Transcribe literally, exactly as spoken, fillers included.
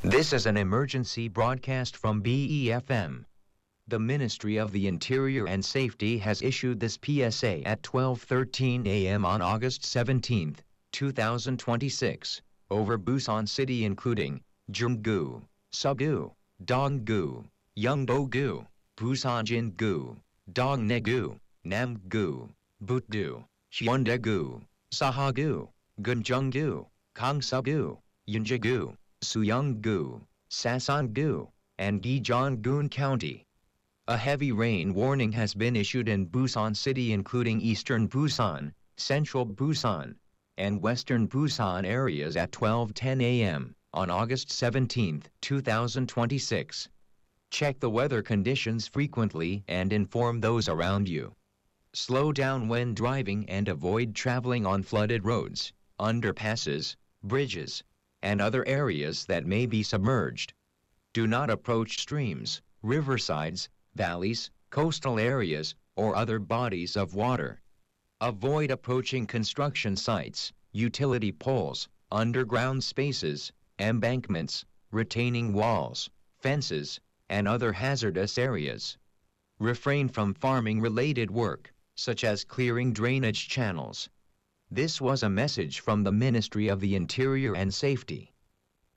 This is an emergency broadcast from B E F M. The Ministry of the Interior and Safety has issued this P S A at twelve thirteen a m on August seventeenth, two thousand twenty-six, over Busan City including Junggu, Sugu, Donggu, Yeongbo-gu, Busanjin-gu, Dongnae-gu, Nam-gu, Butdu, Cheondae-gu, Saha-gu, Gunjung-gu, Gangsa-gu, Yeonju-gu, Suyong-gu, Sasan-gu, and Gijeon-gun County. A heavy rain warning has been issued in Busan City including eastern Busan, central Busan, and western Busan areas at twelve ten a m on August seventeenth, two thousand twenty-six. Check the weather conditions frequently and inform those around you. Slow down when driving and avoid traveling on flooded roads, underpasses, bridges, and other areas that may be submerged. Do not approach streams, riversides, valleys, coastal areas, or other bodies of water. Avoid approaching construction sites, utility poles, underground spaces, embankments, retaining walls, fences, and other hazardous areas. Refrain from farming-related work, such as clearing drainage channels. This was a message from the Ministry of the Interior and Safety.